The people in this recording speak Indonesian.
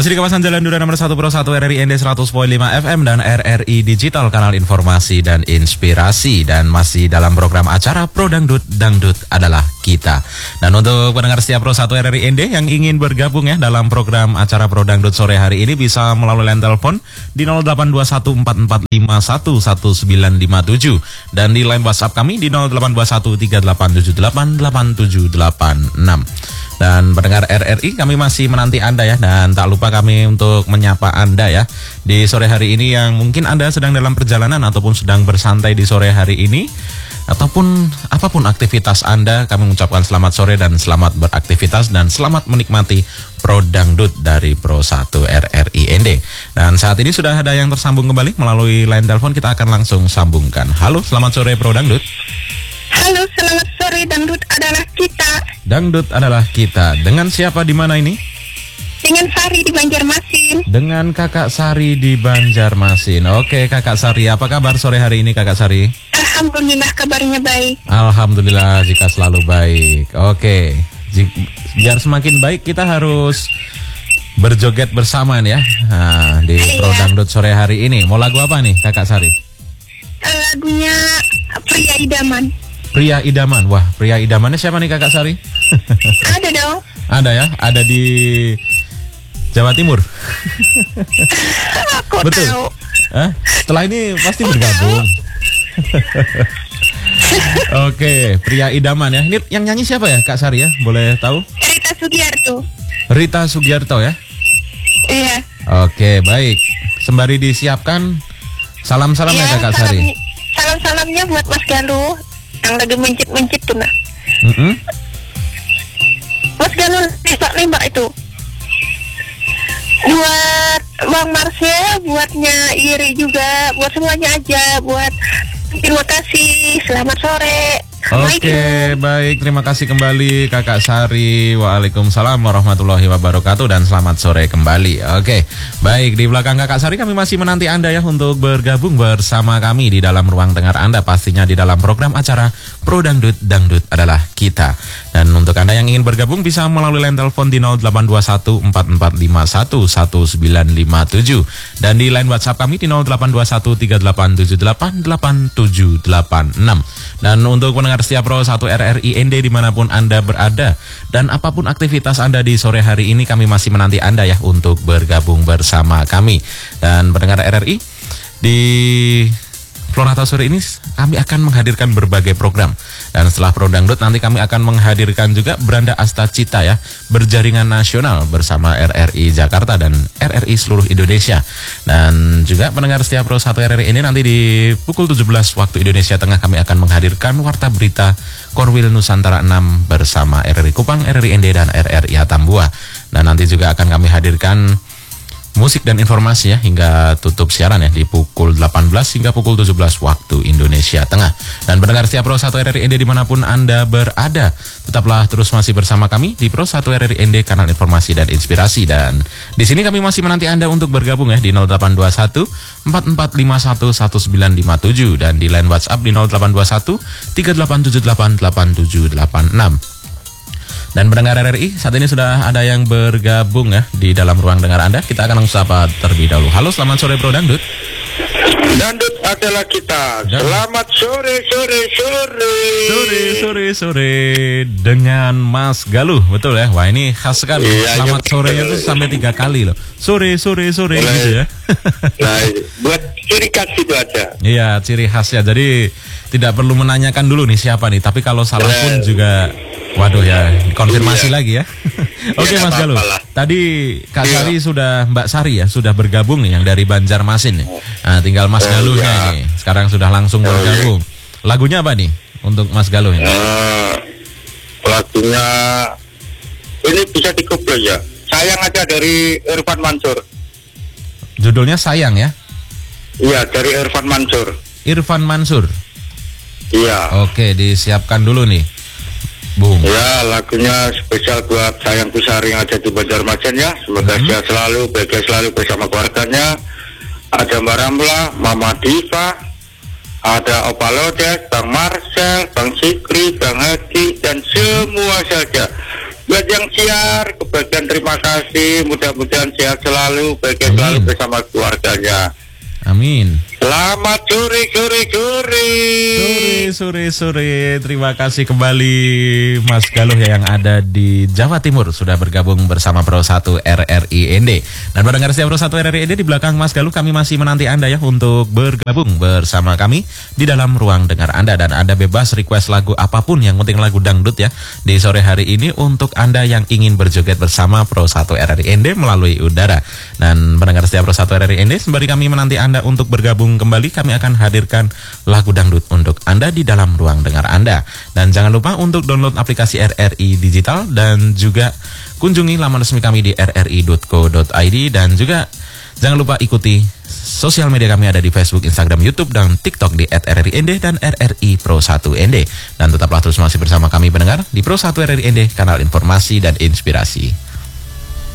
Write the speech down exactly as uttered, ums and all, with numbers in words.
Masih di kawasan Jalan Duda nomor satu Pro satu R R I N D seratus koma lima F M dan R R I Digital, kanal informasi dan inspirasi. Dan masih dalam program acara Pro Dangdut, Dangdut adalah kita. Dan untuk pendengar setia Pro satu R R I N D yang ingin bergabung ya dalam program acara Pro Dangdut sore hari ini, bisa melalui line telepon di nol delapan dua satu empat empat lima satu satu sembilan lima tujuh dan di line WhatsApp kami di nol delapan dua satu tiga delapan tujuh delapan delapan tujuh delapan enam. Dan pendengar R R I, kami masih menanti Anda ya, dan tak lupa kami untuk menyapa Anda ya di sore hari ini, yang mungkin Anda sedang dalam perjalanan ataupun sedang bersantai di sore hari ini, ataupun apapun aktivitas Anda. Kami mengucapkan selamat sore dan selamat beraktivitas dan selamat menikmati Pro Dangdut dari Pro satu R R I N D. Dan saat ini sudah ada yang tersambung kembali melalui line telepon, kita akan langsung sambungkan. Halo, selamat sore Pro Dangdut. Halo, selamat sore. Dangdut adalah kita. Dangdut adalah kita. Dengan siapa di mana ini? Dengan Sari di Banjarmasin. Dengan Kakak Sari di Banjarmasin. Oke, Kakak Sari, apa kabar sore hari ini, Kakak Sari? Alhamdulillah, kabarnya baik. Alhamdulillah, jika selalu baik. Oke, J- biar semakin baik kita harus berjoget bersama nih ya. Nah, di Iya. Pro Dangdut sore hari ini. Mau lagu apa nih, Kakak Sari? Lagunya Pria Idaman. Pria Idaman. Wah, pria idamannya siapa nih, Kakak Sari? Ada dong. Ada ya, ada di Jawa Timur. Aku Betul. tahu. Hah? Setelah ini pasti bergabung. Oke, pria idaman ya. Ini yang nyanyi siapa ya, Kak Sari ya? Boleh tahu? Rita Sugiarto. Rita Sugiarto ya. Iya. Oke, baik. Sembari disiapkan salam-salam ya, Iya, Kakak Sari. salam- Salam-salamnya buat Mas Galuh yang lagi mencit-mencit tuh, nah. Mm-mm. Mas Galuh nembak-nembak itu. Buat Bang Marcel, buatnya Iri juga, buat semuanya aja, buat terima kasih, selamat sore. Oke, baik. Terima kasih kembali Kakak Sari. Waalaikumsalam warahmatullahi wabarakatuh dan selamat sore kembali. Oke, baik. Di belakang Kakak Sari kami masih menanti Anda ya untuk bergabung bersama kami di dalam ruang dengar Anda, pastinya di dalam program acara Pro Dangdut, Dangdut adalah kita. Dan untuk Anda yang ingin bergabung bisa melalui line telepon di nol delapan dua satu empat empat lima satu satu sembilan lima tujuh dan di line WhatsApp kami di nol delapan dua satu tiga delapan tujuh delapan delapan tujuh delapan enam. Dan untuk pendengar setia Pro satu R R I N D dimanapun Anda berada dan apapun aktivitas Anda di sore hari ini, kami masih menanti Anda ya untuk bergabung bersama kami. Dan pendengar R R I, di Florata sore ini kami akan menghadirkan berbagai program. Dan setelah Pro Dangdut nanti kami akan menghadirkan juga Beranda Asta Cita ya, berjaringan nasional bersama R R I Jakarta dan R R I seluruh Indonesia. Dan juga pendengar setia Pro satu R R I ini nanti di pukul tujuh belas waktu Indonesia Tengah kami akan menghadirkan Warta Berita Korwil Nusantara enam bersama R R I Kupang, R R I N D dan R R I Atambua. Dan nanti juga akan kami hadirkan musik dan informasi ya hingga tutup siaran ya di pukul delapan belas hingga pukul tujuh belas waktu Indonesia Tengah. Dan pendengar setia Pro satu R R I N D dimanapun Anda berada, tetaplah terus masih bersama kami di Pro satu R R I N D, kanal informasi dan inspirasi. Dan di sini kami masih menanti Anda untuk bergabung ya di nol delapan dua satu empat empat lima satu satu sembilan lima tujuh dan di line WhatsApp di nol delapan dua satu tiga delapan tujuh delapan delapan tujuh delapan enam. Dan pendengar R R I, saat ini sudah ada yang bergabung ya di dalam ruang dengar Anda. Kita akan langsung sapa terlebih dahulu. Halo, selamat sore Pro Dangdut. Dangdut adalah kita. Dan- Selamat sore, sore, sore. Sore, sore, sore dengan Mas Galuh, betul ya? Wah, ini khas sekali. Iya, Selamat iya, sore betul. itu sampai tiga kali loh. Sore, sore, sore Boleh. gitu ya. Nah, buat ciri khas itu aja. Iya, ciri khasnya. Jadi tidak perlu menanyakan dulu nih siapa nih. Tapi kalau salah pun Bener. juga, waduh ya, konfirmasi Iya. lagi ya. Oke Ya, Mas nggak Galuh. apa-apa lah. Tadi Kak Iya. Sari sudah, Mbak Sari ya, sudah bergabung nih yang dari Banjarmasin nih. Nah, tinggal Mas Oh, Galuhnya iya. nih. Sekarang sudah langsung Oh, bergabung. Lagunya apa nih untuk Mas Galuh ini? Eh, lagunya ini bisa dikumpul ya. Sayang aja dari Irfan Mansur. Judulnya Sayang ya. Iya, dari Irfan Mansur. Irfan Mansur. Iya. Oke, disiapkan dulu nih, Bung. Ya, lagunya spesial buat sayangku Sari yang ada di Banjarmasin ya. Semoga Hmm. sehat selalu, bahagia selalu bersama keluarganya. Ada Mbak Ramla, Mama Diva, ada Opa Lodes, Bang Marcel, Bang Sikri, Bang Hadi, dan semua saja buat yang siar, kebagian terima kasih, mudah-mudahan sehat selalu, bahagia Amin. selalu bersama keluarganya. Amin. Selamat sore, sore, sore. Sore, sore, sore. Terima kasih kembali Mas Galuh ya, yang ada di Jawa Timur, sudah bergabung bersama Pro satu R R I N D. Dan pendengar setia Pro satu R R I N D, di belakang Mas Galuh kami masih menanti Anda ya untuk bergabung bersama kami di dalam ruang dengar Anda. Dan Anda bebas request lagu apapun, yang penting lagu dangdut ya, di sore hari ini untuk Anda yang ingin berjoget bersama Pro satu R R I N D melalui udara. Dan pendengar setia Pro satu R R I N D, sembari kami menanti Anda untuk bergabung kembali, kami akan hadirkan lagu dangdut untuk Anda di dalam ruang dengar Anda. Dan jangan lupa untuk download aplikasi R R I Digital, dan juga kunjungi laman resmi kami di r r i dot co dot i d, dan juga jangan lupa ikuti sosial media kami, ada di Facebook, Instagram, YouTube, dan TikTok di at r r i n d dan R R I Pro satu N D. Dan tetaplah terus masih bersama kami pendengar di Pro satu R R I N D, kanal informasi dan inspirasi.